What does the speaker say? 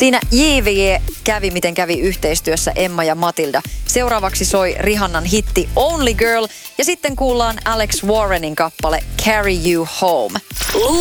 Siinä JVG kävi miten kävi yhteistyössä Emma ja Matilda. Seuraavaksi soi Rihannan hitti Only Girl ja sitten kuullaan Alex Warrenin kappale Carry You Home.